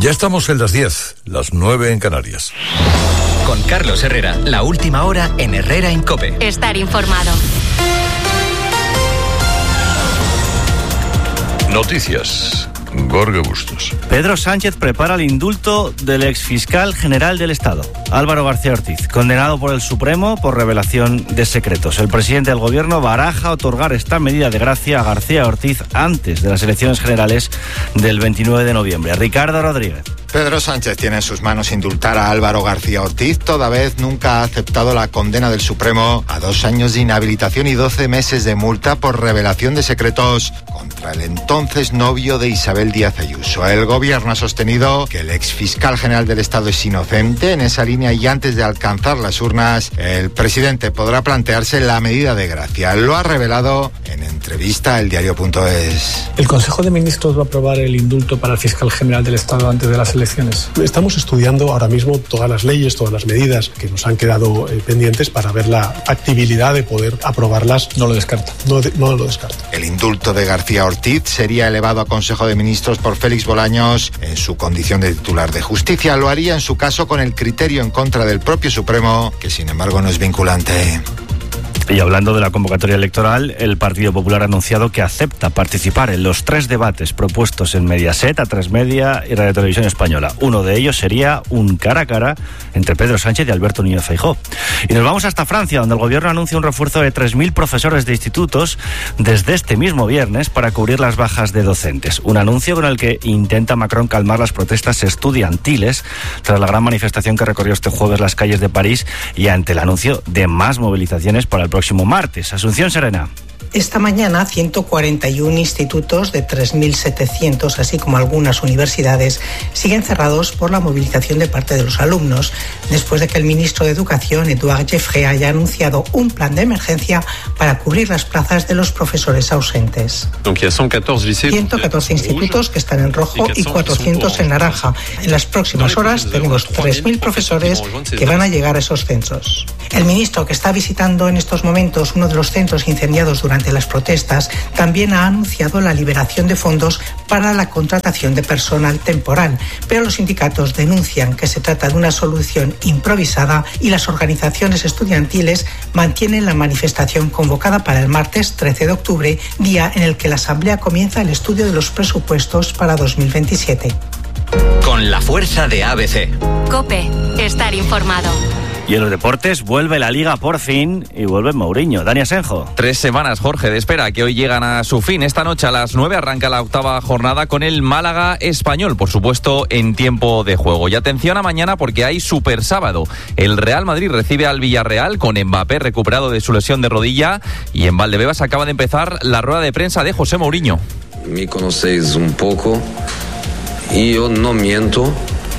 Ya estamos en las 10, las 9 en Canarias. Con Carlos Herrera, la última hora en Herrera en COPE. Estar informado. Noticias. Gorge Bustos. Pedro Sánchez prepara el indulto del exfiscal general del Estado, Álvaro García Ortiz, condenado por el Supremo por revelación de secretos. El presidente del Gobierno baraja otorgar esta medida de gracia a García Ortiz antes de las elecciones generales del 29 de noviembre. Ricardo Rodríguez. Pedro Sánchez tiene en sus manos indultar a Álvaro García Ortiz, toda vez nunca ha aceptado la condena del Supremo a 2 años de inhabilitación y 12 meses de multa por revelación de secretos contra el entonces novio de Isabel Díaz Ayuso. El Gobierno ha sostenido que el exfiscal general del Estado es inocente en esa línea y antes de alcanzar las urnas, el presidente podrá plantearse la medida de gracia. Lo ha revelado en entrevista a eldiario.es. ¿El Consejo de Ministros va a aprobar el indulto para el fiscal general del Estado antes de las elecciones? Estamos estudiando ahora mismo todas las leyes, todas las medidas que nos han quedado pendientes para ver la factibilidad de poder aprobarlas. No lo descarto. No lo descarto. El indulto de García Ortiz sería elevado a Consejo de Ministros por Félix Bolaños en su condición de titular de Justicia. Lo haría en su caso con el criterio en contra del propio Supremo, que sin embargo no es vinculante. Y hablando de la convocatoria electoral, el Partido Popular ha anunciado que acepta participar en los 3 debates propuestos en Mediaset, A3 Media y Radio Televisión Española. Uno de ellos sería un cara a cara entre Pedro Sánchez y Alberto Núñez Feijóo. Y nos vamos hasta Francia, donde el Gobierno anuncia un refuerzo de 3.000 profesores de institutos desde este mismo viernes para cubrir las bajas de docentes. Un anuncio con el que intenta Macron calmar las protestas estudiantiles tras la gran manifestación que recorrió este jueves las calles de París y ante el anuncio de más movilizaciones para el próximo martes. Asunción Serena. Esta mañana 141 institutos de 3.700, así como algunas universidades, siguen cerrados por la movilización de parte de los alumnos, después de que el ministro de Educación, Édouard Geoffroy, haya anunciado un plan de emergencia para cubrir las plazas de los profesores ausentes. 114 institutos que están en rojo y 400 en naranja. En las próximas horas tenemos 3.000 profesores que van a llegar a esos centros. El ministro, que está visitando en estos momentos uno de los centros incendiados durante las protestas, también ha anunciado la liberación de fondos para la contratación de personal temporal, pero los sindicatos denuncian que se trata de una solución improvisada y las organizaciones estudiantiles mantienen la manifestación convocada para el martes 13 de octubre, día en el que la Asamblea comienza el estudio de los presupuestos para 2027. Con la fuerza de ABC. COPE, estar informado. Y en los deportes vuelve la Liga por fin y vuelve Mourinho. Dani Asenjo. 3 semanas, Jorge, de espera que hoy llegan a su fin. Esta noche a las 9 arranca la 8ª jornada con el Málaga Español, por supuesto en tiempo de juego. Y atención a mañana porque hay super sábado. El Real Madrid recibe al Villarreal con Mbappé recuperado de su lesión de rodilla y en Valdebebas acaba de empezar la rueda de prensa de José Mourinho. Me conocéis un poco y yo no miento.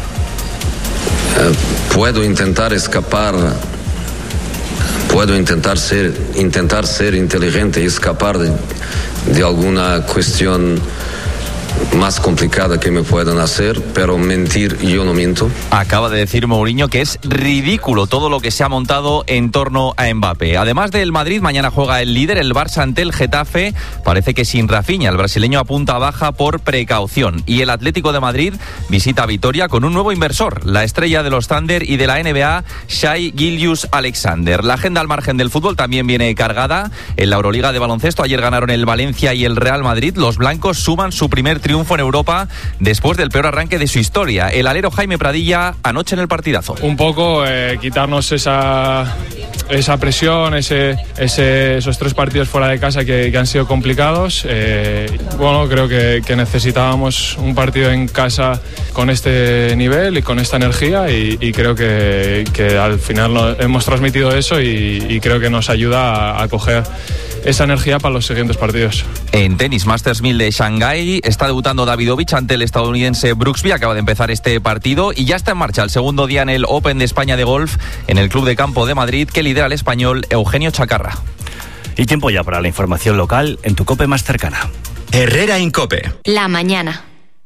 Puedo intentar escapar, puedo intentar ser inteligente y escapar de alguna cuestión más complicada que me puedan hacer, pero mentir yo no miento. Acaba de decir Mourinho que es ridículo todo lo que se ha montado en torno a Mbappé. Además del Madrid, mañana juega el líder, el Barça, ante el Getafe. Parece que sin Rafinha, el brasileño apunta a baja por precaución. Y el Atlético de Madrid visita Vitoria con un nuevo inversor, la estrella de los Thunder y de la NBA, Shai Gilgeous-Alexander. La agenda al margen del fútbol también viene cargada. En la Euroliga de baloncesto ayer ganaron el Valencia y el Real Madrid. Los blancos suman su primer triunfo en Europa después del peor arranque de su historia. El alero Jaime Pradilla anoche en el partidazo. Un poco quitarnos esa presión, esos 3 partidos fuera de casa que han sido complicados. Bueno, creo que necesitábamos un partido en casa con este nivel y con esta energía y creo que al final hemos transmitido eso y creo que nos ayuda a coger esa energía para los siguientes partidos. En tenis, Masters 1000 de Shanghái, está debutando Davidovich ante el estadounidense Brooksby. Acaba de empezar este partido y ya está en marcha el segundo día en el Open de España de golf en el Club de Campo de Madrid, que lidera el español Eugenio Chacarra. Y tiempo ya para la información local en tu COPE más cercana. Herrera en COPE. La mañana.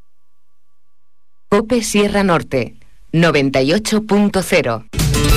COPE Sierra Norte, 98.0.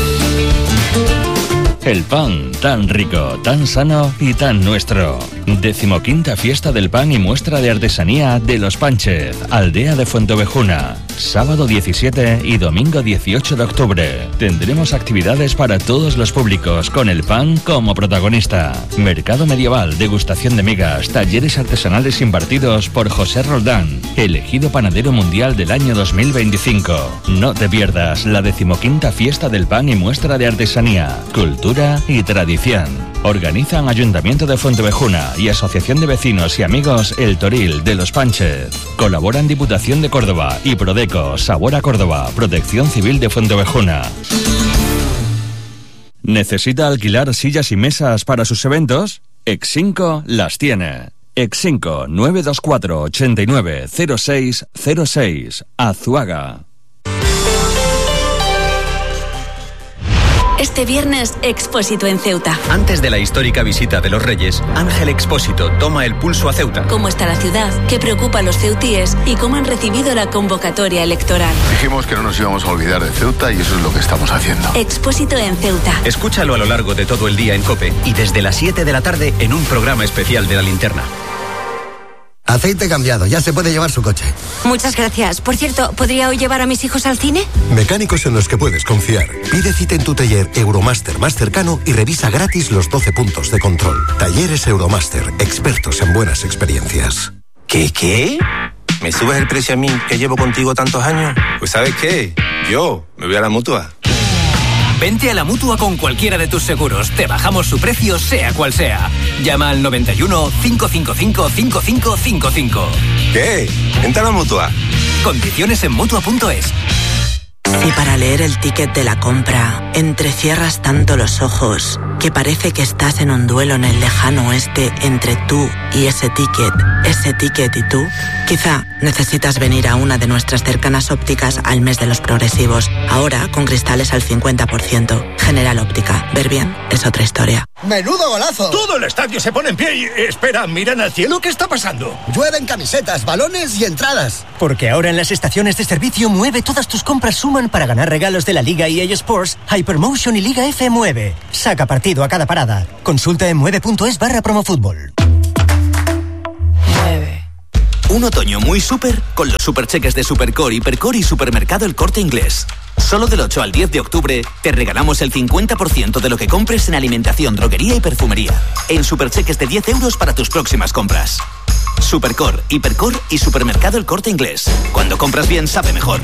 El pan, tan rico, tan sano y tan nuestro. 15ª Fiesta del Pan y Muestra de Artesanía de Los Panches, Aldea de Fuentovejuna. sábado 17 y domingo 18 de octubre. Tendremos actividades para todos los públicos, con el pan como protagonista. Mercado medieval, degustación de migas, talleres artesanales impartidos por José Roldán, elegido panadero mundial del año 2025. No te pierdas la 15ª fiesta del pan y muestra de artesanía, cultura y tradición. Organizan Ayuntamiento de Fuentevejuna y Asociación de Vecinos y Amigos El Toril de Los Pánchez. Colaboran Diputación de Córdoba y Prodeco, Sabor a Córdoba, Protección Civil de Fuentevejuna. ¿Necesita alquilar sillas y mesas para sus eventos? X5 las tiene. X5 924 89 06 06 Azuaga. Este viernes, Expósito en Ceuta. Antes de la histórica visita de los Reyes, Ángel Expósito toma el pulso a Ceuta. ¿Cómo está la ciudad? ¿Qué preocupa a los ceutíes? ¿Y cómo han recibido la convocatoria electoral? Dijimos que no nos íbamos a olvidar de Ceuta y eso es lo que estamos haciendo. Expósito en Ceuta. Escúchalo a lo largo de todo el día en COPE y desde las 7 de la tarde en un programa especial de La Linterna. Aceite cambiado, ya se puede llevar su coche. Muchas gracias. Por cierto, ¿podría hoy llevar a mis hijos al cine? Mecánicos en los que puedes confiar. Pide cita en tu taller Euromaster más cercano y revisa gratis los 12 puntos de control. Talleres Euromaster, expertos en buenas experiencias. ¿Qué? ¿Me subes el precio a mí, que llevo contigo tantos años? Pues ¿sabes qué? Yo me voy a la Mutua. Vente a la Mutua con cualquiera de tus seguros. Te bajamos su precio, sea cual sea. Llama al 91 555 5555. ¿Qué? Vente a la Mutua. Condiciones en Mutua.es. Si para leer el ticket de la compra entrecierras tanto los ojos que parece que estás en un duelo en el lejano oeste entre tú y ese ticket y tú, quizá necesitas venir a una de nuestras cercanas ópticas al mes de los progresivos. Ahora con cristales al 50%. General Óptica. Ver bien es otra historia. ¡Menudo golazo! Todo el estadio se pone en pie y... Espera, miran al cielo, ¿qué está pasando? Llueven camisetas, balones y entradas. Porque ahora en las estaciones de servicio Mueve todas tus compras suman para ganar regalos de la Liga EA Sports, Hypermotion y Liga F Mueve. Saca partido a cada parada. Consulta en mueve.es/promofutbol. Un otoño muy súper con los supercheques de Supercore, Hipercore y Supermercado El Corte Inglés. Solo del 8 al 10 de octubre te regalamos el 50% de lo que compres en alimentación, droguería y perfumería. En supercheques de 10 euros para tus próximas compras. Supercore, Hipercore y Supermercado El Corte Inglés. Cuando compras bien, sabe mejor.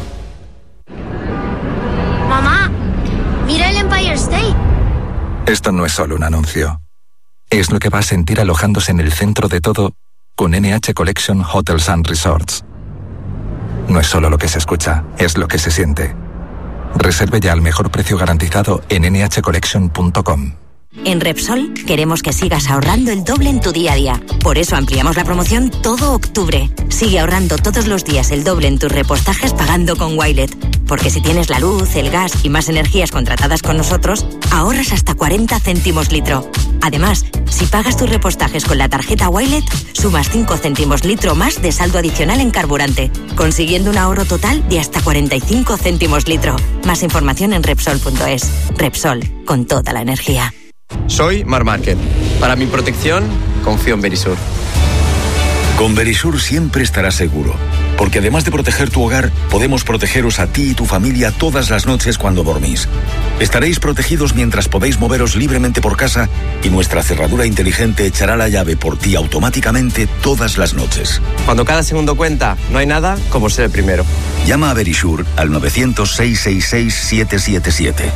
Mamá, mira el Empire State. Esto no es solo un anuncio. Es lo que va a sentir alojándose en el centro de todo con NH Collection Hotels and Resorts. No es solo lo que se escucha, es lo que se siente. Reserve ya al mejor precio garantizado en nhcollection.com. En Repsol queremos que sigas ahorrando el doble en tu día a día. Por eso ampliamos la promoción todo octubre. Sigue ahorrando todos los días el doble en tus repostajes pagando con Wilet. Porque si tienes la luz, el gas y más energías contratadas con nosotros, ahorras hasta 40 céntimos litro. Además, si pagas tus repostajes con la tarjeta Wilet, sumas 5 céntimos litro más de saldo adicional en carburante, consiguiendo un ahorro total de hasta 45 céntimos litro. Más información en Repsol.es. Repsol, con toda la energía. Soy Mar Márquez. Para mi protección, confío en Verisur. Con Verisur siempre estarás seguro, porque además de proteger tu hogar, podemos protegeros a ti y tu familia todas las noches cuando dormís. Estaréis protegidos mientras podéis moveros libremente por casa y nuestra cerradura inteligente echará la llave por ti automáticamente todas las noches. Cuando cada segundo cuenta, no hay nada como ser el primero. Llama a Verisur al 900-666-777.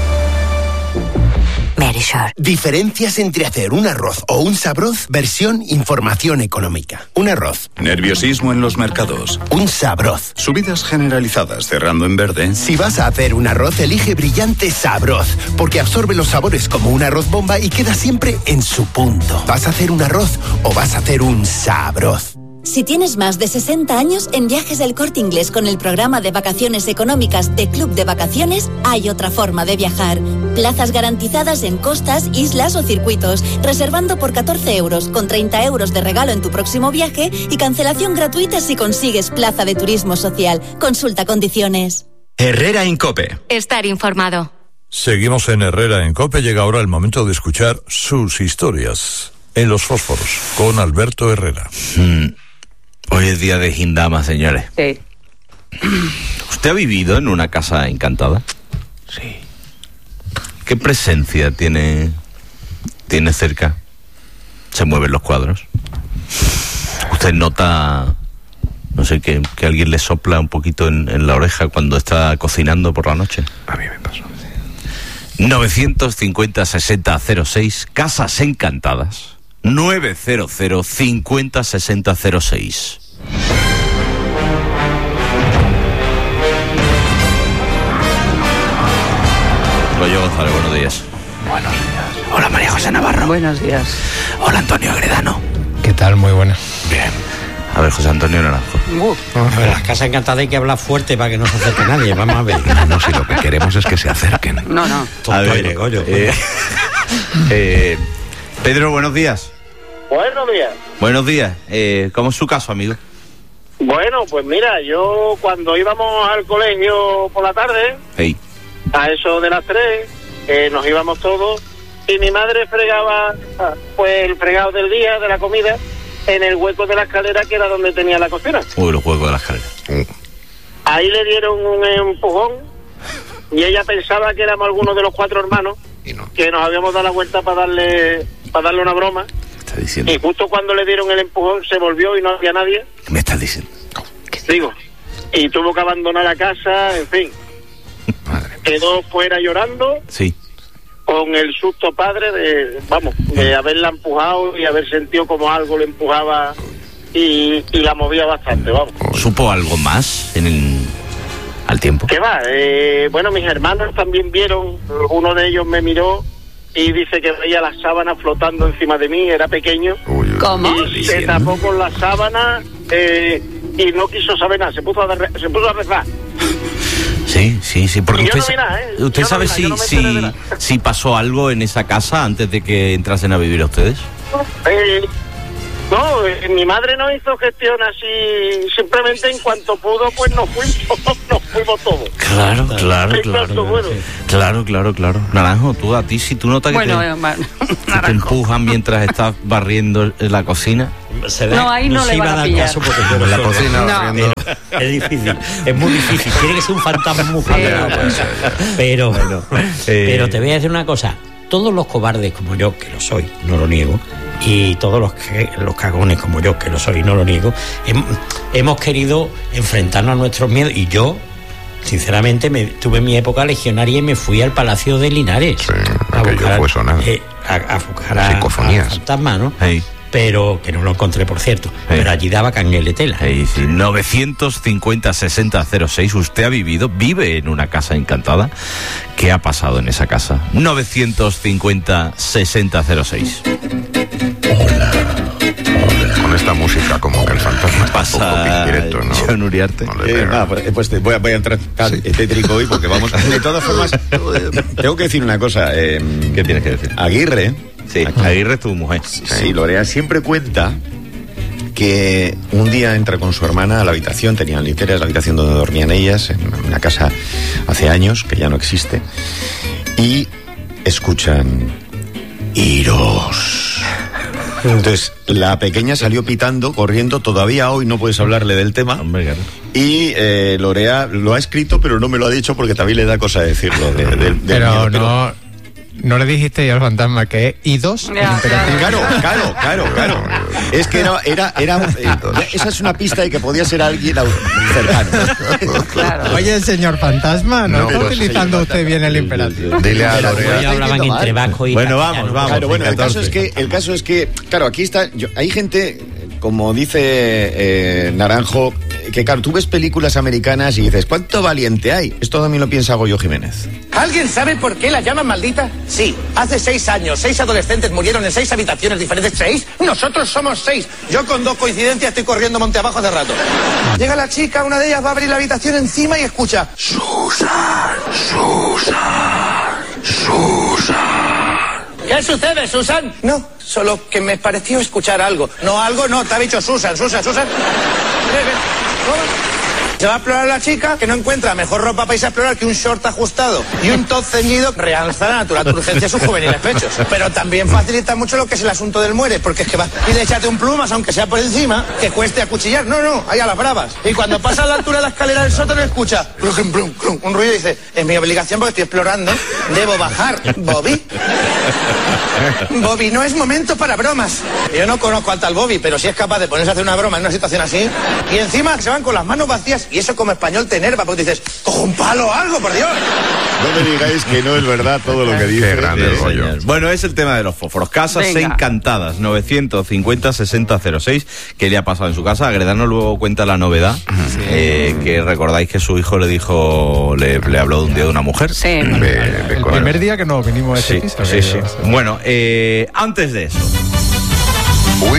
Verisur. Diferencias entre hacer un arroz o un sabroz, versión información económica. Un arroz. Nerviosismo en los mercados. Un sabroz. Subidas generalizadas cerrando en verde. Si vas a hacer un arroz, elige Brillante Sabroz, porque absorbe los sabores como un arroz bomba y queda siempre en su punto. ¿Vas a hacer un arroz o vas a hacer un sabroz? Si tienes más de 60 años, en Viajes del Corte Inglés con el programa de vacaciones económicas de Club de Vacaciones, hay otra forma de viajar. Plazas garantizadas en costas, islas o circuitos, reservando por 14 euros, con 30 euros de regalo en tu próximo viaje y cancelación gratuita si consigues plaza de turismo social. Consulta condiciones. Herrera en COPE. Estar informado. Seguimos en Herrera en COPE. Llega ahora el momento de escuchar sus historias en Los Fósforos con Alberto Herrera. Hoy es día de Gindama, señores. Sí. ¿Usted ha vivido en una casa encantada? Sí. ¿Qué presencia tiene cerca? ¿Se mueven los cuadros? ¿Usted nota, no sé, que alguien le sopla un poquito en la oreja cuando está cocinando por la noche? A mí me pasó. 950-60-06, Casas Encantadas. 900-50-60-06. Rollo González, buenos días. Buenos días. Hola, María José Navarro. Buenos días. Hola, Antonio Agredano. ¿Qué tal? Muy buena. Bien. A ver, José Antonio Naranjo. A ver, las casas encantadas hay que hablar fuerte para que no se acerque nadie. Vamos a ver. No, si lo que queremos es que se acerquen. No. A ver, Pedro, buenos días. Buenos días. Buenos días. ¿Cómo es su caso, amigo? Bueno, pues mira, yo cuando íbamos al colegio por la tarde, Hey. a eso de las 3, nos íbamos todos y mi madre fregaba pues el fregado del día, de la comida, en el hueco de la escalera que era donde tenía la cocina. Uy, los huecos de la escalera. Ahí le dieron un empujón y ella pensaba que éramos algunos de los 4 hermanos que nos habíamos dado la vuelta para darle una broma. ¿Está diciendo? Y justo cuando le dieron el empujón se volvió y no había nadie. ¿Qué me estás diciendo? Digo, y tuvo que abandonar la casa, en fin. Quedó fuera llorando. Sí. Con el susto padre de haberla empujado y haber sentido como algo le empujaba y la movía bastante, vamos. ¿Supo algo más al tiempo? ¿Qué va? Bueno, mis hermanos también vieron, uno de ellos me miró y dice que veía las sábanas flotando encima de mí, era pequeño. ¿Cómo? Y se tapó con la sábana y no quiso saber nada, se puso a rezar. Sí, porque usted sabe no si pasó algo en esa casa antes de que entrasen a vivir a ustedes. No, mi madre no hizo gestión así, simplemente en cuanto pudo, pues nos fuimos todos. Claro. Naranjo, tú si tú notas que te empujan mientras estás barriendo la cocina. No, ahí no le van a pillar. En la cocina barriendo. Es difícil, es muy difícil. Tiene que ser un fantasma muy pero te voy a decir una cosa. Todos los cobardes como yo, que lo soy, no lo niego, y todos los cagones como yo, que lo soy, no lo niego, hemos querido enfrentarnos a nuestros miedos. Y yo, sinceramente, tuve mi época legionaria y me fui al Palacio de Linares a buscar a fantasmas, ¿no? Hey. Pero que no lo encontré, por cierto. Hey. Pero allí daba cangueletela. 950-60-06. ¿Usted vive en una casa encantada? ¿Qué ha pasado en esa casa? 950-60-06. Hola. Con esta música como que el fantasma pasa directo, ¿no? John Uriarte. Pues voy a entrar tétrico hoy porque vamos a... De todas formas, tengo que decir una cosa. ¿Qué tienes que decir? Aguirre... Sí, Aguirre es tu mujer. Sí, Lorea siempre cuenta que un día entra con su hermana a la habitación, tenían literas, la habitación donde dormían ellas, en una casa hace años, que ya no existe, y escuchan... iros. Entonces, la pequeña salió pitando, corriendo, todavía hoy no puedes hablarle del tema. Hombre, claro. Y Lorea lo ha escrito, pero no me lo ha dicho porque también le da cosa decirlo. Pero no le dijiste al fantasma que es idos. Claro. Es que era esa es una pista de que podía ser alguien cercano. Claro. Oye, señor fantasma, ¿no está utilizando usted bien el imperativo? Dile a Lorea. Hablaban entre vasco y bueno, vamos. Claro, bueno, el caso es que, claro, aquí está, hay gente, como dice Naranjo, que claro, tú ves películas americanas y dices, ¿cuánto valiente hay? Esto también lo piensa Goyo Jiménez. ¿Alguien sabe por qué la llaman maldita? Sí, hace 6 años, 6 adolescentes murieron en 6 habitaciones diferentes. ¿6? Nosotros somos 6. Yo con 2 coincidencias estoy corriendo monte abajo hace rato. Llega la chica, una de ellas va a abrir la habitación encima y escucha: Susan. ¿Qué sucede, Susan? No, solo que me pareció escuchar algo. No, te ha dicho Susan. Se va a explorar la chica, que no encuentra mejor ropa para irse a explorar que un short ajustado y un top ceñido, realza la natural urgencia de sus juveniles pechos. Pero también facilita mucho lo que es el asunto del muere, porque es que va y le échate un plumas, aunque sea por encima, que cueste acuchillar. No, ahí a las bravas. Y cuando pasa a la altura de la escalera del sótano escucha un ruido y dice, es mi obligación porque estoy explorando, debo bajar. Bobby, no es momento para bromas. Yo no conozco al tal Bobby, pero si es capaz de ponerse a hacer una broma en una situación así, y encima se van con las manos vacías, y eso como español te enerva, porque dices, cojo un palo o algo, por Dios. No me digáis que no es verdad todo lo que dice. Qué grande el rollo. Bueno, es el tema de los fósforos. Casas Venga. encantadas, 950-6006. ¿Qué le ha pasado en su casa? Agredano luego cuenta la novedad, que recordáis que su hijo le dijo, le habló de un día de una mujer. Sí. El primer día que nos vinimos a este piso. Sí. Bueno, antes de eso. Uy.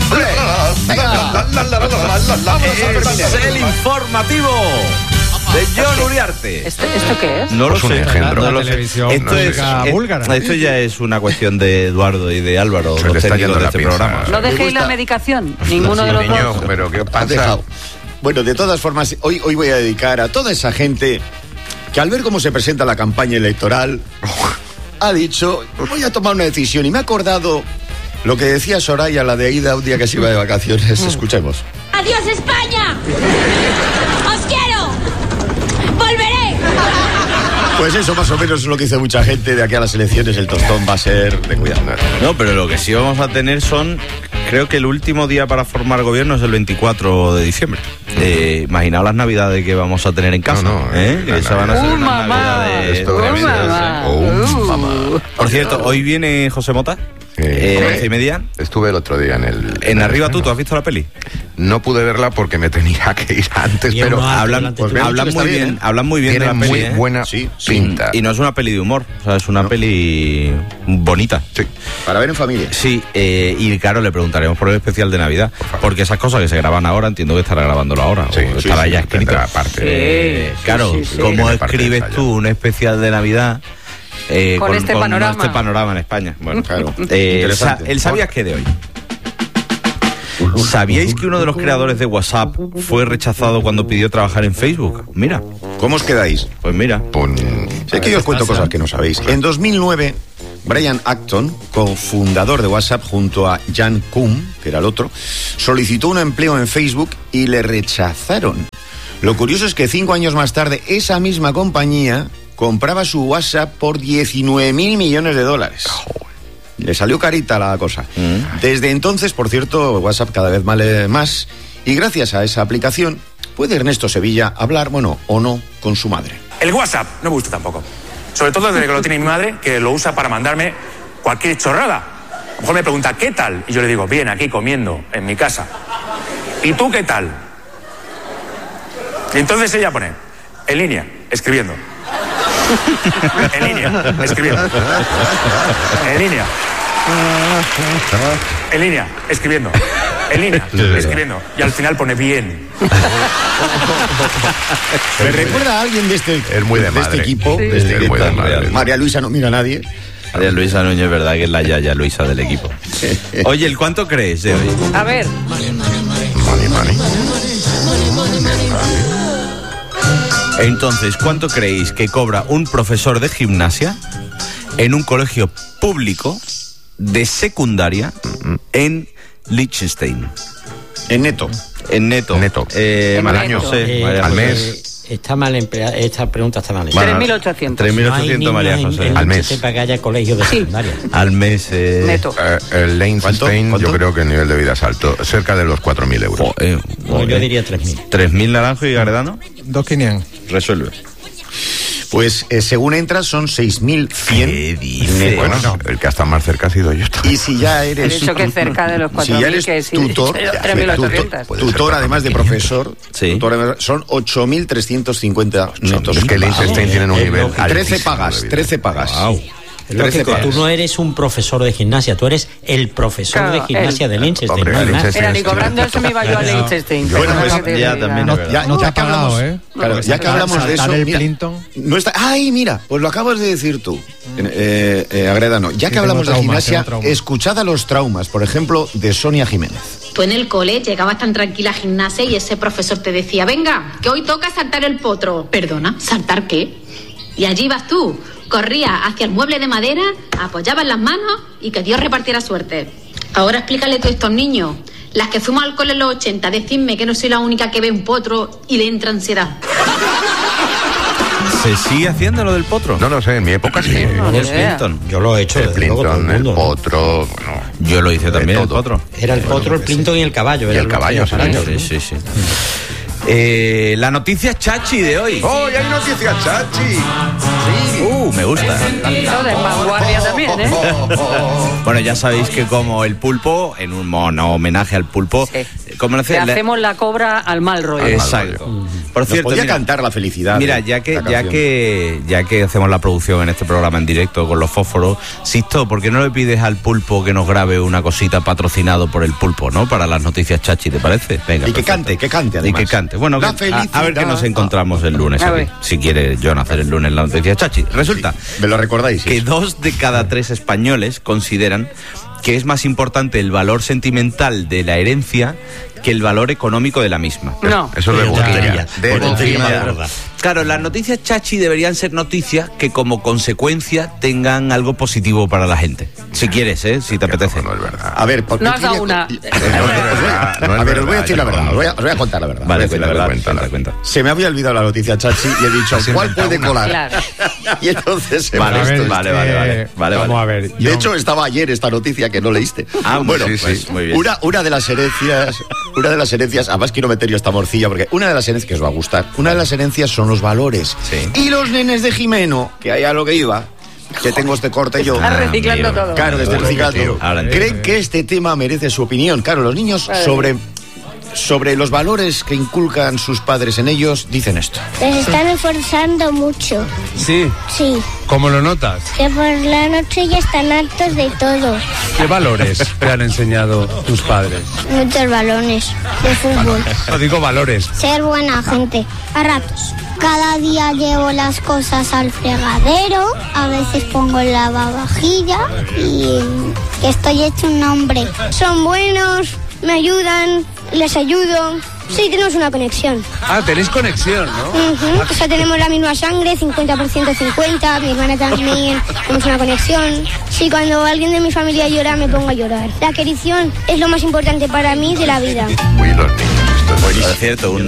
Es el informativo de John Uriarte. ¿Esto qué es? No lo Pues un sé. engendro. No La lo sé. televisión búlgara. Esto ya es una cuestión de Eduardo y de Álvaro, Se le los está técnicos yendo de la este pinza. programa. No dejéis la medicación, ninguno de los Niño, dos. pero ¿qué Has pasa? dejado. Bueno, de todas formas, hoy voy a dedicar a toda esa gente que al ver cómo se presenta la campaña electoral ha dicho, voy a tomar una decisión, y me ha acordado lo que decía Soraya, la de Aida, un día que se iba de vacaciones. Escuchemos. ¡Adiós, España! ¡Os quiero! ¡Volveré! Pues eso más o menos es lo que dice mucha gente. De aquí a las elecciones el tostón va a ser de cuidado. No, pero lo que sí vamos a tener son, creo que el último día para formar gobierno es el 24 de diciembre. Imaginaos las navidades que vamos a tener en casa. Esas van a ser unas navidades tremendas. Por cierto, hoy viene José Mota. 11:30. Estuve el otro día en Arriba ¿tú has visto la peli? No pude verla porque me tenía que ir antes, Bien, pero no, hablan muy bien, hablan muy bien de tiene la peli. muy buena pinta. Y no es una peli de humor, o sea, es una peli bonita. Sí. Para ver en familia. Sí, y claro, le preguntaremos por el especial de Navidad, porque esas cosas que se graban ahora, entiendo que estará grabándolo ahora, Sí, o estará ya escrito. tendrá parte. Claro, ¿cómo Tiene parte escribes de esa tú un especial de Navidad? Con este panorama en España. Bueno, Claro. ¿El sabías qué de hoy? ¿Sabíais que uno de los creadores de WhatsApp fue rechazado cuando pidió trabajar en Facebook? Mira. ¿Cómo os quedáis? Pues mira. Sé que yo os cuento cosas que no sabéis. En 2009, Brian Acton, cofundador de WhatsApp junto a Jan Koum, que era el otro, solicitó un empleo en Facebook y le rechazaron. Lo curioso es que 5 años más tarde, esa misma compañía compraba su WhatsApp por $19.000 millones. Le salió carita la cosa. Desde entonces, por cierto, WhatsApp cada vez vale más, y gracias a esa aplicación puede Ernesto Sevilla hablar, bueno, o no, con su madre. El WhatsApp no me gusta tampoco. Sobre todo desde que lo tiene mi madre, que lo usa para mandarme cualquier chorrada. A lo mejor me pregunta, ¿qué tal? Y yo le digo, bien, aquí comiendo, en mi casa. ¿Y tú qué tal? Y entonces ella pone, en línea, escribiendo. En línea, escribiendo. En línea. En línea, escribiendo. En línea, escribiendo. Y al final pone bien. ¿Me recuerda a alguien de este, Es muy de de este madre. equipo? Sí. De este Es muy de equipo? madre. María Luisa no mira a nadie. María Luisa Núñez, verdad que es la yaya Luisa del equipo. Oye, ¿el cuánto crees de hoy? A ver. Entonces, ¿cuánto creéis que cobra un profesor de gimnasia en un colegio público de secundaria en Liechtenstein? En neto. En neto. Al año. María al José. mes. Está mal empleada, esta pregunta está mal. 3.800. 3.800, María José. Al mes. Para que haya colegios de secundaria. Al mes. Neto. El Liechtenstein, yo creo que el nivel de vida es alto, cerca de los 4.000 euros. No, yo diría 3.000. 3.000 Naranjo y Agredano. 2.500. Resuelve. Pues según entras son 6.100. Bueno, el que está más cerca ha sido yo. Y si ya He eres... dicho que cerca de los 4.000, Si ya eres que sí. tutor, 3.800. tutor además de profesor, tutor, además, son 8.350 netos. Es que el Liechtenstein tienen un nivel 13 altísimo pagas, de vida. 13 pagas. Es lógico, tú no eres un profesor de gimnasia, tú eres el profesor de gimnasia de Liechtenstein. Mira, ni cobrando eso me iba yo a Liechtenstein. Bueno, pues ya también. No te ha pagado, ¿eh? Claro, ya que hablamos de eso, mira, no está. ¡Ay, mira! Pues lo acabas de decir tú, Agredano. Ya que hablamos de gimnasia, escuchad a los traumas, por ejemplo, de Sonia Jiménez. Tú en el cole llegabas tan tranquila a gimnasia y ese profesor te decía, venga, que hoy toca saltar el potro. Perdona, ¿saltar qué? Y allí vas tú, corrías hacia el mueble de madera, apoyabas las manos y que Dios repartiera suerte. Ahora explícale tú a estos niños, las que fuimos al cole en los 80, decidme que no soy la única que ve un potro y le entra ansiedad. ¿Se sigue haciendo lo del potro? No lo sé, en mi época sí. Yo lo he hecho. El Plinton, el potro, bueno... Yo lo hice también, el potro. Era el potro, el Plinton y el caballo. Y el caballo, sí. La noticia chachi de hoy. ¡Oh, ya hay noticia chachi! Sí. Me gusta. De vanguardia también, ¿eh? Bueno, ya sabéis que como el pulpo, en un homenaje al pulpo, ¿cómo le hacemos la cobra al mal rollo? Exacto. Por cierto, podía cantar la felicidad. Mira, ya que hacemos la producción en este programa en directo con los fósforos, Sisto, ¿por qué no le pides al pulpo que nos grabe una cosita patrocinado por el pulpo, ¿no? Para las noticias chachi, ¿te parece? Venga. Y que cante además. Y que cante. Bueno, a ver que nos encontramos el lunes aquí. Si quiere John hacer el lunes la noticia chachi. Resulta, me lo recordáis, que 2 de cada 3 españoles consideran que es más importante el valor sentimental de la herencia que el valor económico de la misma. No. Eso es de Claro, las noticias chachi deberían ser noticias que como consecuencia tengan algo positivo para la gente. Si quieres, si te apetece. No es verdad. A ver, no has dado una. A ver, os voy a decir la verdad. Os voy a contar la verdad. Vale, cuenta. Se me había olvidado la noticia chachi y he dicho, ¿cuál puede colar? Claro. Y entonces... Vale. Vamos a ver. De hecho, estaba ayer esta noticia que no leíste. Bueno, pues muy bien. Una de las herencias, además quiero meter yo esta morcilla, porque una de las herencias que os va a gustar, una de las herencias son los valores. Sí. Y los nenes de Jimeno, que ahí a lo que iba, que tengo este corte yo. Estás reciclando todo. Claro, que estoy reciclando. Creen que este tema merece su opinión. Claro, los niños sobre los valores que inculcan sus padres en ellos, dicen esto. Les están esforzando mucho. ¿Sí? Sí. ¿Cómo lo notas? Que por la noche ya están hartos de todo. ¿Qué valores te han enseñado tus padres? Muchos balones de fútbol. No digo valores. Ser buena gente, a ratos. Cada día llevo las cosas al fregadero, a veces pongo el lavavajilla y que estoy hecho un hombre. Son buenos, me ayudan, les ayudo. Sí, tenemos una conexión. Tenéis conexión, ¿no? O sea, tenemos la misma sangre, 50%-50, mi hermana también, tenemos una conexión. Sí, cuando alguien de mi familia llora, me pongo a llorar. La querición es lo más importante para mí de la vida. Uy, los niños. Es cierto, un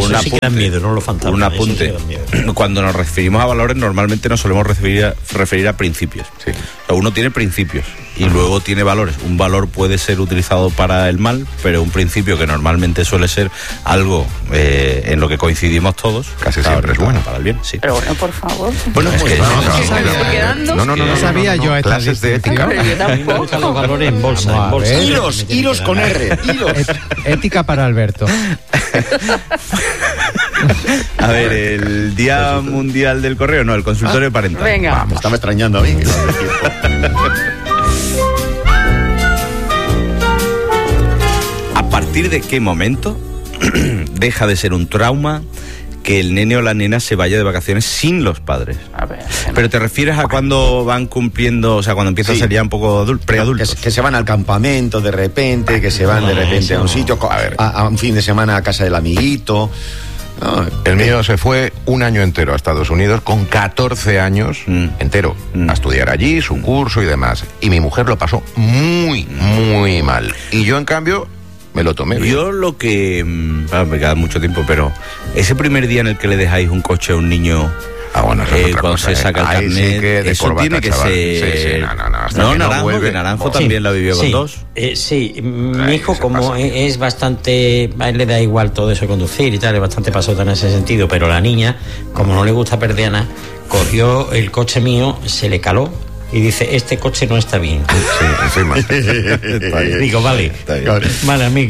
apunte. Cuando nos referimos a valores, normalmente nos solemos referir a principios. Sí. O sea, uno tiene principios y luego tiene valores. Un valor puede ser utilizado para el mal, pero un principio que normalmente suele ser algo en lo que coincidimos todos, casi siempre es bueno. Para el bien, sí. Pero bueno, por favor. Bueno, es que no sabía yo estas clases de ética. Me gustan los valores en bolsa. Hilos con R. Ética para Alberto. A ver, el Día Mundial del Correo, no, el consultorio parental. Venga. Me estaba extrañando a mí. ¿A partir de qué momento deja de ser un trauma que el nene o la nena se vaya de vacaciones sin los padres? A ver. Pero te refieres a cuando van cumpliendo, o sea, cuando empiezan a ser ya un poco preadultos. Que se van al campamento de repente, que se van de repente a un sitio, a un fin de semana a casa del amiguito. El mío se fue un año entero a Estados Unidos con 14 años entero a estudiar allí, su curso y demás. Y mi mujer lo pasó muy mal. Y yo, en cambio, me lo tomé bien. Yo lo que... me queda mucho tiempo, pero ese primer día en el que le dejáis un coche a un niño... bueno, eso es otra cuando cosa, se saca el carnet, sí que de eso corbata, tiene que chaval. ser... Hasta no, que Naranjo, vuelve. que Naranjo también la vivió con 2. Sí, mi hijo como es bastante... A él le da igual todo eso de conducir y tal, es bastante pasota en ese sentido, pero la niña, como no le gusta perder nada, cogió el coche mío, se le caló y dice, este coche no está bien. Sí, encima. Digo, vale, amiga.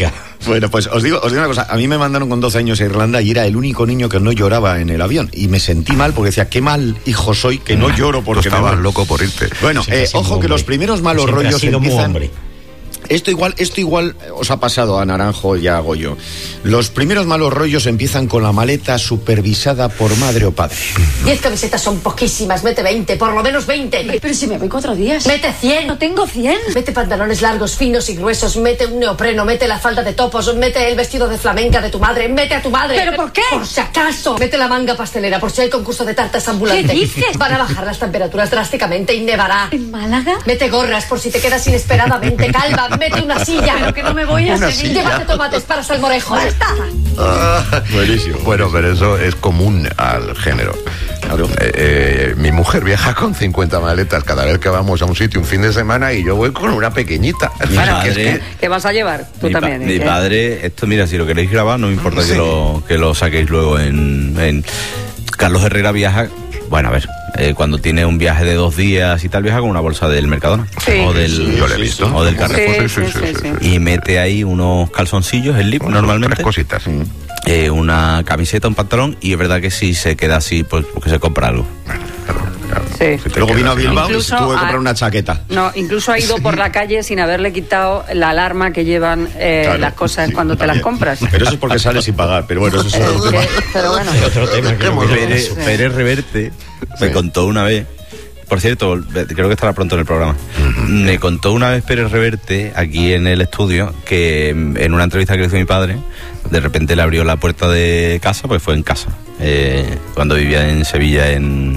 Bueno, pues os digo una cosa. A mí me mandaron con 12 años a Irlanda y era el único niño que no lloraba en el avión. Y me sentí mal porque decía, qué mal hijo soy que no lloro porque estabas loco por irte. Bueno, ojo que los primeros malos rollos empiezan... Esto igual os ha pasado a Naranjo y a Goyo. Los primeros malos rollos empiezan con la maleta supervisada por madre o padre. 10 camisetas son poquísimas, mete 20, por lo menos 20. Pero si me voy 4 días. Mete 100. No tengo 100. Mete pantalones largos, finos y gruesos, mete un neopreno, mete la falda de topos, mete el vestido de flamenca de tu madre, mete a tu madre. ¿Pero por qué? Por si acaso. Mete la manga pastelera, por si hay concurso de tartas ambulante. ¿Qué dices? Van a bajar las temperaturas drásticamente y nevará. ¿En Málaga? Mete gorras por si te quedas inesperadamente calva, mete una silla. Pero que no me voy a seguir. Llévate tomates para salmorejo. ¡Basta! Buenísimo. Bueno, pero eso es común al género. Claro. Mi mujer viaja con 50 maletas cada vez que vamos a un sitio un fin de semana y yo voy con una pequeñita. Mi padre, ¿qué vas a llevar? Tú también. Mi padre, esto mira, si lo queréis grabar, no me importa que lo saquéis luego en... Carlos Herrera viaja... Bueno, a ver, cuando tiene un viaje de 2 días y tal, viaja con una bolsa del Mercadona. O del, yo lo he visto. O del Carrefour. Sí. Y mete ahí unos calzoncillos, el lip, normalmente. 3 cositas. Una camiseta, un pantalón, y es verdad que si se queda así, pues porque se compra algo. Sí. Luego vino a Bilbao y Incluso tuvo que comprar una chaqueta. No, incluso ha ido por la calle sin haberle quitado la alarma que llevan las cosas cuando te las compras. Pero eso es porque sale sin pagar, pero bueno, eso es otro tema. Pero bueno. Otro tema. Pérez Reverte me contó una vez, por cierto, creo que estará pronto en el programa, me contó una vez Pérez Reverte, aquí en el estudio, que en una entrevista que le hizo mi padre, de repente le abrió la puerta de casa, pues fue en casa, cuando vivía en Sevilla,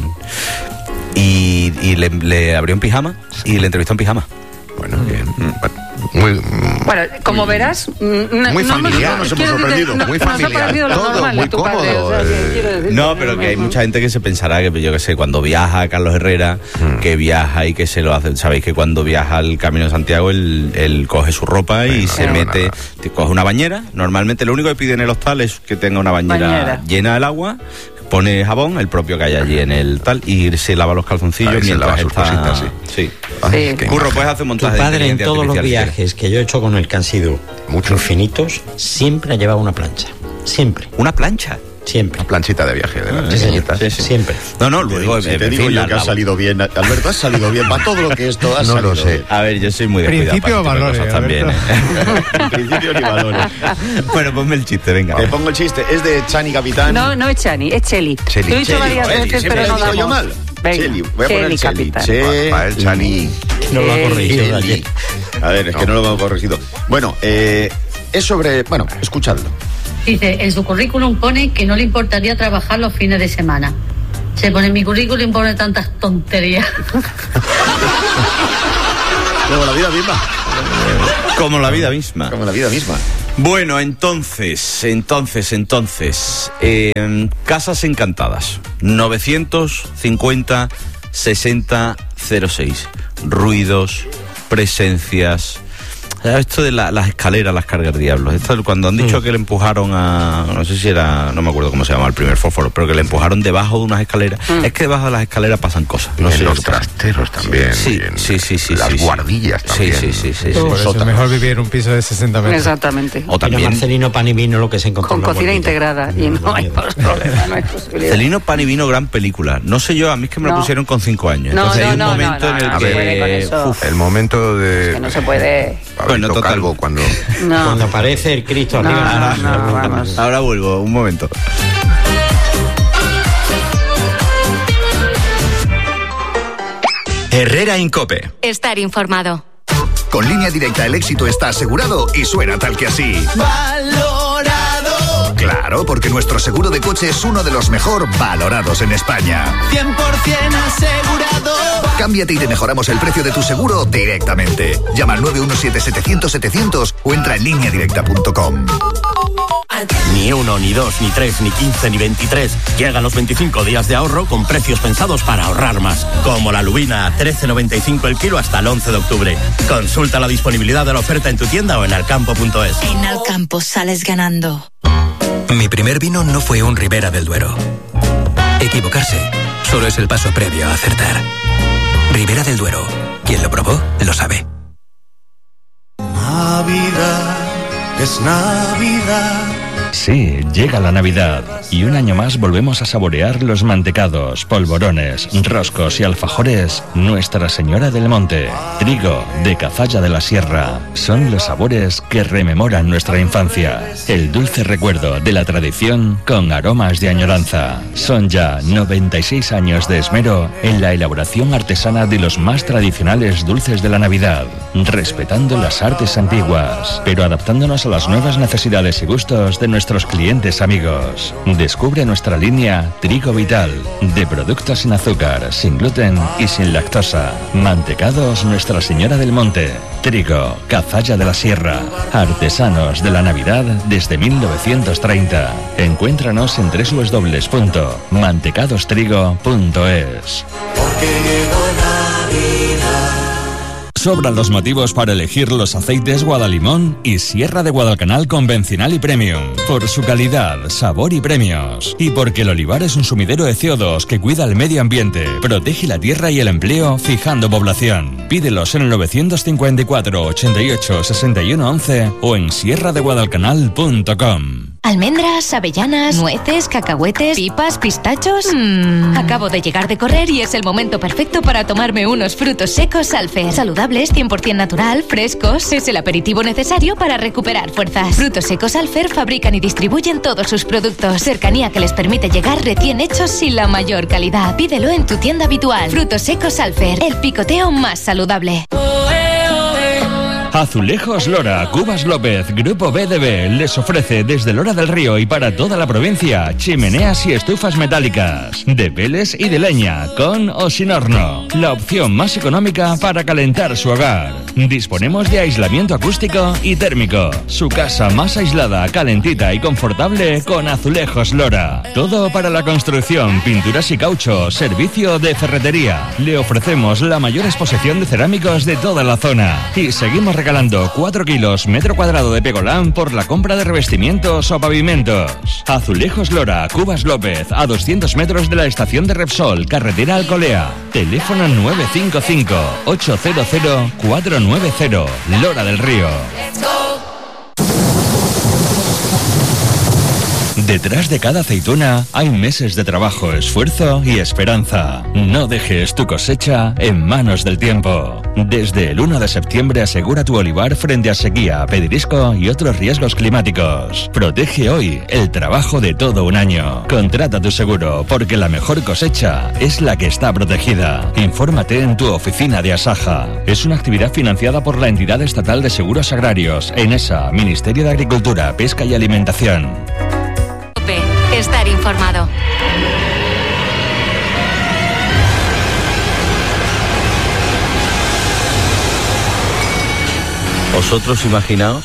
y le abrió en pijama y le entrevistó en pijama. Bueno, bien. Bueno, como verás, muy familiar, nos hemos sorprendido, muy familiar, todo muy cómodo. No, pero que hay mucha gente que se pensará que, yo qué sé, cuando viaja Carlos Herrera, que viaja y que se lo hace, sabéis que cuando viaja al Camino de Santiago, él coge su ropa y se mete, coge una bañera, normalmente lo único que pide en el hostal es que tenga una bañera llena del agua, pone jabón, el propio que hay allí en el tal, y se lava los calzoncillos mientras está... Cositas, sí. Curro, puedes hacer un montaje tu padre de en todos los viajes que yo he hecho con él, que han sido muchos finitos, siempre ha llevado una plancha. Siempre. ¿Una plancha? Siempre. Una planchita de viaje, de las pequeñitas. Sí. Siempre. No, luego... Si te digo yo que ha salido bien. Alberto, has salido bien. Para todo lo que esto ha salido. No lo sé. A ver, yo soy muy descuidado. Principio o valores, también. En principio ni valores. Bueno, ponme el chiste, venga. Te pongo el chiste. Es de Chani Capitán. No es Chani, es Cheli. Lo he dicho varias veces, pero no damos. Yo mal. Venga, Cheli, voy a poner Cheli. Para el Chani. No lo ha corregido ayer. A ver, es que no lo hemos corregido. Bueno, es sobre... Bueno, escuchadlo. Dice, en su currículum pone que no le importaría trabajar los fines de semana. Se pone en mi currículum y pone tantas tonterías. Como la vida misma. Como la vida misma. Como la vida misma. Bueno, entonces, Casas Encantadas, 950 60 06. Ruidos, presencias... Esto de las escaleras, las cargas diablos. Esto cuando han dicho que le empujaron a... No sé si era... No me acuerdo cómo se llama el primer fósforo, pero que le empujaron debajo de unas escaleras. Es que debajo de las escaleras pasan cosas. No sé, los trasteros también. Sí. Las guardillas también. Sí. Por eso es mejor vivir en un piso de 60 metros. Exactamente. O también... Marcelino Pan y Vino, lo que se encontró. Con cocina integrada. Y no hay problema, no hay posibilidad. Celino Pan y Vino, gran película. No sé yo, a mí es que me lo pusieron con 5 años. Entonces hay un momento en el que... El momento de... Que no se puede... Bueno, total. Calvo cuando aparece el Cristo arriba. Ahora vuelvo, un momento. Herrera Incope. Estar informado. Con Línea Directa el éxito está asegurado y suena tal que así. ¡Valorado! Claro, porque nuestro seguro de coche es uno de los mejor valorados en España. 100% asegurado. Cámbiate y te mejoramos el precio de tu seguro directamente. Llama al 917-700-700 o entra en lineadirecta.com. Ni 1, ni 2, ni 3, ni 15, ni 23. Llegan los 25 días de ahorro con precios pensados para ahorrar más. Como la lubina a 13,95 el kilo hasta el 11 de octubre. Consulta la disponibilidad de la oferta en tu tienda o en alcampo.es. En Alcampo sales ganando. Mi primer vino no fue un Ribera del Duero. Equivocarse solo es el paso previo a acertar. Ribera del Duero. Quien lo probó, lo sabe. Navidad es Navidad. Sí, llega la Navidad y un año más volvemos a saborear los mantecados, polvorones, roscos y alfajores Nuestra Señora del Monte. Trigo de Cazalla de la Sierra. Son los sabores que rememoran nuestra infancia. El dulce recuerdo de la tradición con aromas de añoranza. Son ya 96 años de esmero en la elaboración artesana de los más tradicionales dulces de la Navidad, respetando las artes antiguas, pero adaptándonos a las nuevas necesidades y gustos de nuestros clientes amigos. Descubre nuestra línea Trigo Vital, de productos sin azúcar, sin gluten y sin lactosa. Mantecados Nuestra Señora del Monte. Trigo, Cazalla de la Sierra. Artesanos de la Navidad desde 1930. Encuéntranos en www.mantecadostrigo.es. Sobran los motivos para elegir los aceites Guadalimón y Sierra de Guadalcanal convencional y premium. Por su calidad, sabor y premios. Y porque el olivar es un sumidero de CO2 que cuida el medio ambiente, protege la tierra y el empleo, fijando población. Pídelos en el 954 88 61 11 o en sierradeguadalcanal.com. Almendras, avellanas, nueces, cacahuetes, pipas, pistachos. Acabo de llegar de correr y es el momento perfecto para tomarme unos frutos secos Alfer. Saludables, 100% natural, frescos. Es el aperitivo necesario para recuperar fuerzas. Frutos secos Alfer fabrican y distribuyen todos sus productos. Cercanía que les permite llegar recién hechos y la mayor calidad. Pídelo en tu tienda habitual. Frutos secos Alfer, el picoteo más saludable. Azulejos Lora, Cubas López, Grupo BDB les ofrece desde Lora del Río y para toda la provincia chimeneas y estufas metálicas, de peles y de leña, con o sin horno. La opción más económica para calentar su hogar. Disponemos de aislamiento acústico y térmico. Su casa más aislada, calentita y confortable con Azulejos Lora. Todo para la construcción, pinturas y caucho, servicio de ferretería. Le ofrecemos la mayor exposición de cerámicos de toda la zona. Y seguimos regalando 4 kilos metro cuadrado de pegolán por la compra de revestimientos o pavimentos. Azulejos Lora, Cubas López, a 200 metros de la estación de Repsol, carretera Alcolea. Teléfono 955 800 490, Lora del Río. Detrás de cada aceituna hay meses de trabajo, esfuerzo y esperanza. No dejes tu cosecha en manos del tiempo. Desde el 1 de septiembre asegura tu olivar frente a sequía, pedirisco y otros riesgos climáticos. Protege hoy el trabajo de todo un año. Contrata tu seguro, porque la mejor cosecha es la que está protegida. Infórmate en tu oficina de Asaja. Es una actividad financiada por la Entidad Estatal de Seguros Agrarios, ENESA, Ministerio de Agricultura, Pesca y Alimentación. Estar informado. Vosotros imaginaos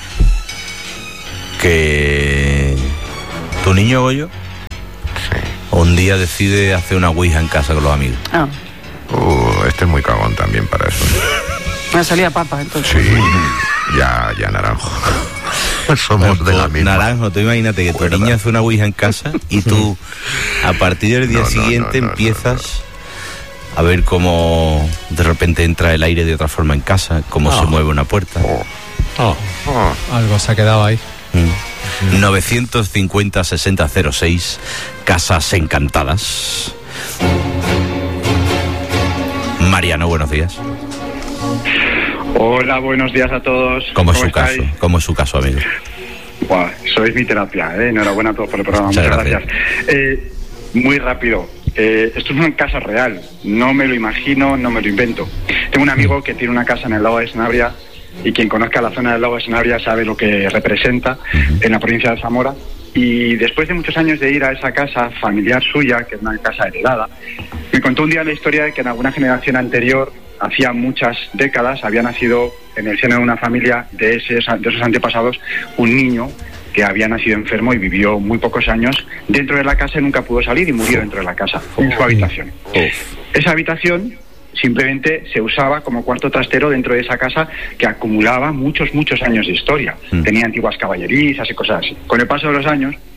que tu niño Goyo un día decide hacer una ouija en casa con los amigos. Este es muy cagón también para eso. Me salía papa, entonces. Sí, ya naranjo. Somos de la misma. Naranjo, tú imagínate que tu niño hace una ouija en casa y tú, a partir del día siguiente, empiezas a ver cómo de repente entra el aire de otra forma en casa, cómo se mueve una puerta. Algo se ha quedado ahí. 950-6006, Casas Encantadas. Mariano, buenos días. Hola, buenos días a todos. ¿Cómo es su caso? ¿Cómo es su caso, amigo? Buah, sois mi terapia, enhorabuena a todos por el programa. Muchas gracias. Muy rápido. Esto es una casa real. No me lo imagino, no me lo invento. Tengo un amigo que tiene una casa en el lago de Sanabria y quien conozca la zona del lago de Sanabria sabe lo que representa en la provincia de Zamora. Y después de muchos años de ir a esa casa familiar suya, que es una casa heredada, me contó un día la historia de que en alguna generación anterior, hacía muchas décadas, había nacido en el seno de una familia de esos antepasados un niño que había nacido enfermo y vivió muy pocos años dentro de la casa y nunca pudo salir y murió dentro de la casa, en su habitación. Esa habitación simplemente se usaba como cuarto trastero dentro de esa casa que acumulaba muchos años de historia. Tenía antiguas caballerizas y cosas así. Con el paso de los años,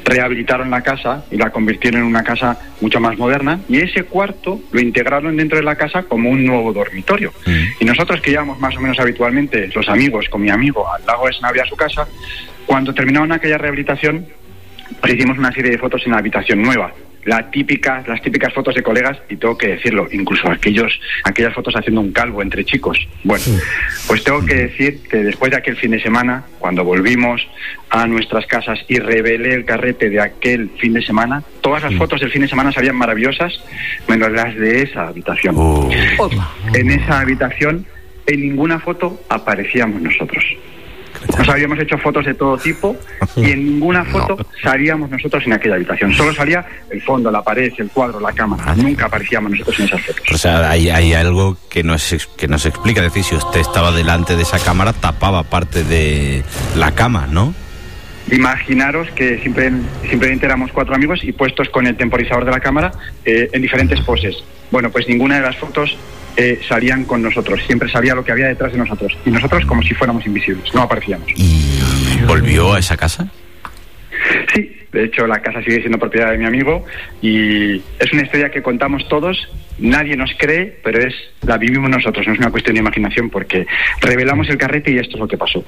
rehabilitaron la casa y la convirtieron en una casa mucho más moderna, y ese cuarto lo integraron dentro de la casa como un nuevo dormitorio. Y nosotros, que íbamos más o menos habitualmente, los amigos, con mi amigo, al lago de Sanabria, a su casa, cuando terminaron aquella rehabilitación, pues hicimos una serie de fotos en la habitación nueva. Las típicas fotos de colegas, y tengo que decirlo, incluso aquellas fotos haciendo un calvo entre chicos. Bueno, pues tengo que decir que después de aquel fin de semana, cuando volvimos a nuestras casas y revelé el carrete de aquel fin de semana, todas las fotos del fin de semana salían maravillosas, menos las de esa habitación. En esa habitación, en ninguna foto aparecíamos nosotros. Nos habíamos hecho fotos de todo tipo y en ninguna foto salíamos nosotros en aquella habitación. Solo salía el fondo, la pared, el cuadro, la cámara. Nunca aparecíamos nosotros en esas fotos. O sea, hay algo que nos explica. Es decir, si usted estaba delante de esa cámara, tapaba parte de la cama, ¿no? Imaginaros que simplemente éramos 4 amigos y puestos con el temporizador de la cámara en diferentes poses. Bueno, pues ninguna de las fotos salían con nosotros. Siempre salía lo que había detrás de nosotros. Y nosotros como si fuéramos invisibles, no aparecíamos. ¿Y volvió a esa casa? Sí, de hecho la casa sigue siendo propiedad de mi amigo y es una historia que contamos todos. Nadie nos cree, pero la vivimos nosotros. No es una cuestión de imaginación, porque revelamos el carrete y esto es lo que pasó.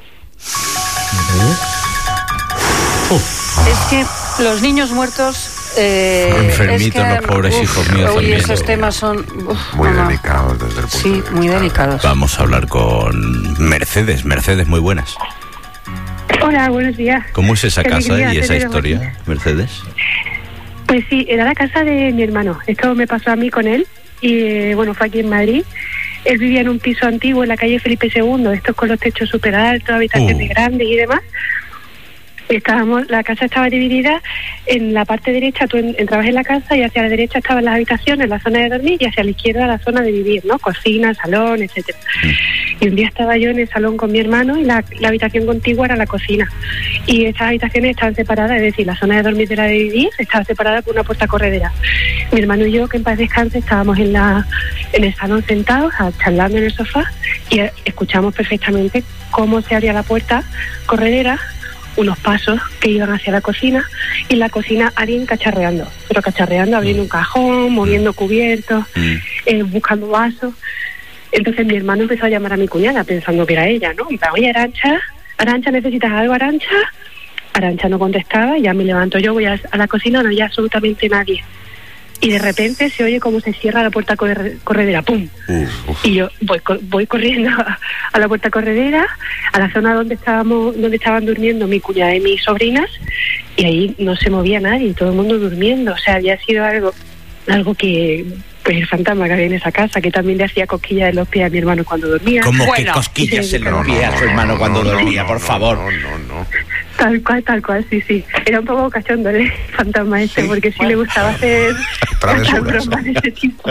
Es que los niños muertos... enfermitos, los pobres hijos míos también. Esos temas son... muy delicados desde el punto de vista. Muy delicados. Vamos a hablar con Mercedes. Mercedes, muy buenas. Hola, buenos días. ¿Cómo es esa casa día, y esa historia, Mercedes? Pues sí, era la casa de mi hermano. Esto me pasó a mí con él y fue aquí en Madrid. Él vivía en un piso antiguo en la calle Felipe II, estos con los techos súper altos, habitaciones grandes y demás. La casa estaba dividida. En la parte derecha tú entrabas en la casa y hacia la derecha estaban las habitaciones, la zona de dormir, y hacia la izquierda la zona de vivir, ¿no? Cocina, salón, etcétera. Y un día estaba yo en el salón con mi hermano y la habitación contigua era la cocina. Y estas habitaciones estaban separadas, es decir, la zona de dormir de la de vivir estaba separada por una puerta corredera. Mi hermano y yo, que en paz descanse, estábamos en el salón sentados, charlando en el sofá, y escuchamos perfectamente cómo se abría la puerta corredera, unos pasos que iban hacia la cocina, y en la cocina alguien cacharreando, abriendo un cajón, moviendo cubiertos, buscando vasos. Entonces mi hermano empezó a llamar a mi cuñada pensando que era ella, ¿no? Y oye, Arancha, ¿necesitas algo, Arancha? Arancha no contestaba, y ya me levanto yo, voy a la cocina, no había absolutamente nadie. Y de repente se oye cómo se cierra la puerta corredera, ¡pum! Y yo voy corriendo a la puerta corredera, a la zona donde estaban durmiendo mi cuñada y mis sobrinas, y ahí no se movía nadie, todo el mundo durmiendo. O sea, había sido algo que... Pues el fantasma que había en esa casa, que también le hacía cosquillas en los pies a mi hermano cuando dormía. ¿Cómo que cosquillas en los pies a su hermano cuando dormía, por favor? No. Tal cual, sí. Era un poco cachondo el fantasma porque sí le gustaba hacer bromas de ese tipo.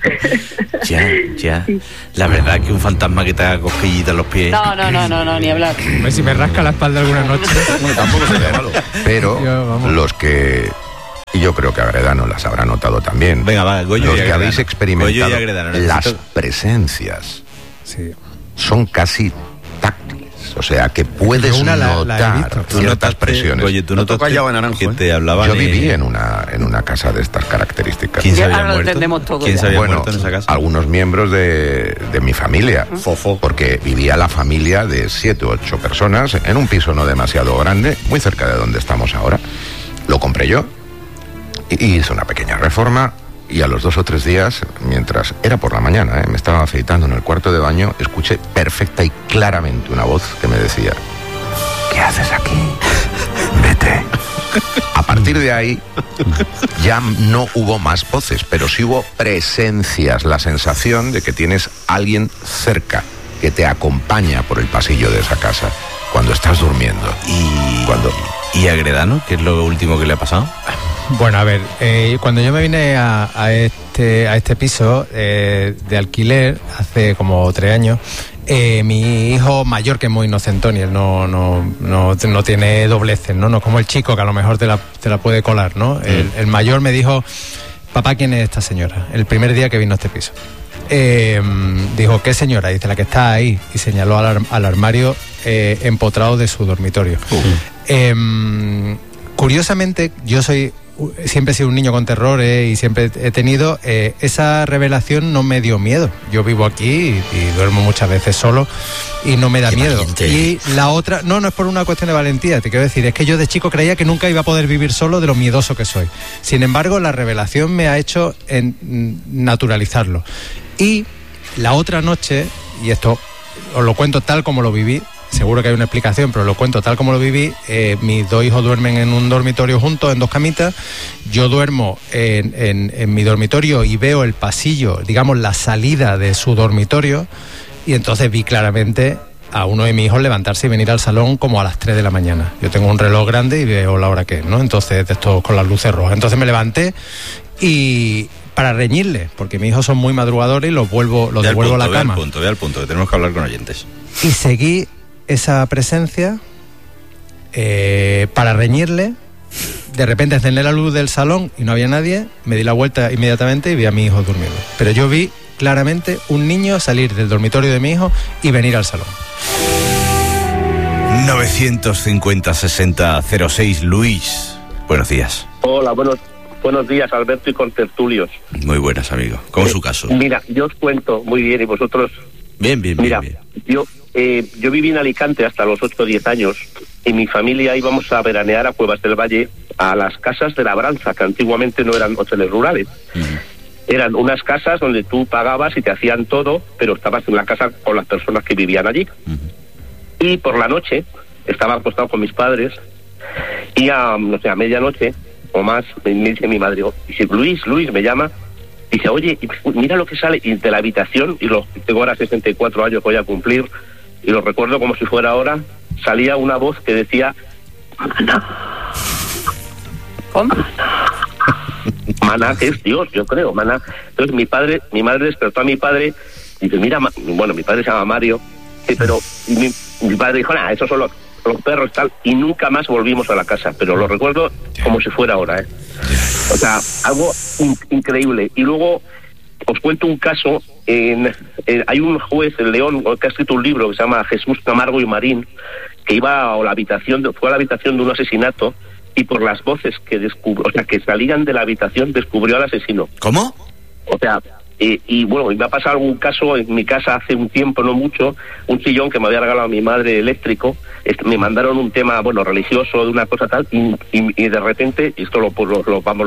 Ya. La verdad que un fantasma que te haga cosquillitas en los pies... No, ni hablar. Si me rasca la espalda alguna noche... tampoco sería malo. Pero los que... Y yo creo que Agredano las habrá notado también. Venga, va, Goyo. Los y que habéis experimentado Agredano, las presencias son casi táctiles. O sea, que puedes notar ciertas presiones. Oye, tú no te callado en Naranjo, que te hablaban. Yo viví en una casa de estas características. ¿Quién se había muerto? ¿Quién se había muerto en esa casa? Algunos miembros de mi familia. Fofo. Porque vivía la familia de 7 u 8 personas en un piso no demasiado grande, muy cerca de donde estamos ahora. Lo compré yo. Y hice una pequeña reforma, y a los 2 o 3 días, mientras era por la mañana, me estaba afeitando en el cuarto de baño, escuché perfecta y claramente una voz que me decía: ¿qué haces aquí? Vete. A partir de ahí ya no hubo más voces, pero sí hubo presencias, la sensación de que tienes a alguien cerca que te acompaña por el pasillo de esa casa cuando estás durmiendo. ¿Y Agredano? ¿Qué es lo último que le ha pasado? Bueno, a ver, cuando yo me vine a este piso de alquiler hace como 3 años, mi hijo mayor, que es muy inocentón y él no tiene dobleces, ¿no? No como el chico, que a lo mejor te la puede colar, ¿no? El mayor me dijo: papá, ¿quién es esta señora? El primer día que vino a este piso. Dijo: ¿qué señora? Dice: la que está ahí. Y señaló al armario empotrado de su dormitorio. curiosamente, yo siempre he sido un niño con terrores y siempre he tenido esa revelación. No me dio miedo. Yo vivo aquí y duermo muchas veces solo y no me da miedo. Valiente. Y la otra, no es por una cuestión de valentía, te quiero decir, es que yo de chico creía que nunca iba a poder vivir solo de lo miedoso que soy. Sin embargo, la revelación me ha hecho naturalizarlo. Y la otra noche, y esto os lo cuento tal como lo viví, seguro que hay una explicación, pero lo cuento tal como lo viví. Mis dos hijos duermen en un dormitorio juntos, en 2 camitas. Yo duermo en mi dormitorio y veo el pasillo, digamos, la salida de su dormitorio. Y entonces vi claramente a uno de mis hijos levantarse y venir al salón como a las 3 de la mañana. Yo tengo un reloj grande y veo la hora que es, ¿no? Entonces, de estos con las luces rojas. Entonces me levanté y... para reñirle, porque mis hijos son muy madrugadores y los devuelvo a la cama. Ve al punto, que tenemos que hablar con oyentes. Y seguí esa presencia para reñirle. De repente encendí la luz del salón y no había nadie. Me di la vuelta inmediatamente y vi a mis hijos durmiendo. Pero yo vi claramente un niño salir del dormitorio de mi hijo y venir al salón. 950-60-06, Luis. Buenos días. Hola, buenos días, Alberto y contertulios. Muy buenas, amigo. ¿Cómo es su caso? Mira, yo os cuento muy bien y vosotros... Bien. Mira, yo viví en Alicante hasta los 8 o 10 años y mi familia íbamos a veranear a Cuevas del Valle, a las casas de labranza, que antiguamente no eran hoteles rurales. Eran unas casas donde tú pagabas y te hacían todo, pero estabas en la casa con las personas que vivían allí. Y por la noche estaba acostado con mis padres y a medianoche o más me dice mi madre, dice, Luis me llama, dice, oye, mira lo que sale de la habitación, y tengo ahora 64 años que voy a cumplir, y lo recuerdo como si fuera ahora, salía una voz que decía, Maná. ¿Cómo? Maná, que es Dios, yo creo, Maná. Entonces mi madre despertó a mi padre, y dice, mira, bueno, mi padre se llama Mario, sí, pero mi padre dijo, nada, esos son los perros tal, y nunca más volvimos a la casa, pero lo recuerdo como si fuera ahora, o sea, algo increíble. Y luego os cuento un caso, hay un juez en León que ha escrito un libro que se llama Jesús Camargo y Marín, que fue a la habitación de un asesinato, y por las voces que que salían de la habitación descubrió al asesino. ¿Cómo? O sea, y bueno, me ha pasado algún caso en mi casa hace un tiempo, no mucho, un sillón que me había regalado mi madre eléctrico, me mandaron un tema, religioso, de una cosa tal, y de repente, y esto lo puedo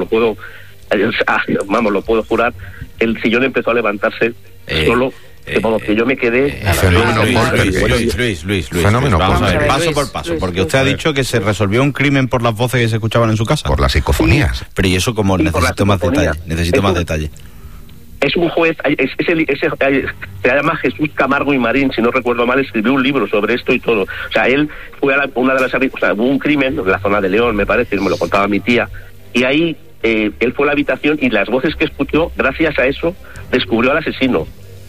jurar, el sillón empezó a levantarse solo, que yo me quedé... Luis, vamos a ver, paso por paso, porque usted ha dicho que se resolvió un crimen por las voces que se escuchaban en su casa. Por las psicofonías. Pero y eso como necesito más detalle. Es un juez, se llama Jesús Camargo y Marín, si no recuerdo mal, escribió un libro sobre esto y todo. O sea, él fue a una de las... hubo un crimen en la zona de León, me parece, me lo contaba mi tía, y ahí él fue a la habitación y las voces que escuchó, gracias a eso, descubrió al asesino.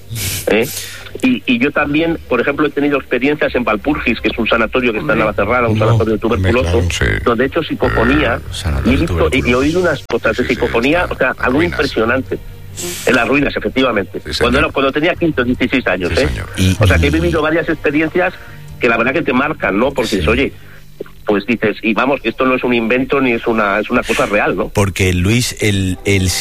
Y yo también, por ejemplo, he tenido experiencias en Valpurgis, que es un sanatorio que está en Navacerrada, un sanatorio de tuberculoso, donde he hecho psicofonía y he oído unas cosas de psicofonía, o sea, algo impresionante. En las ruinas, efectivamente. Cuando tenía 15 o 16 años, o sea, que he vivido varias experiencias que la verdad que te marcan, ¿no? Porque dices, oye, pues dices, y vamos, que esto no es un invento ni es una cosa real, ¿no? Porque, Luis, el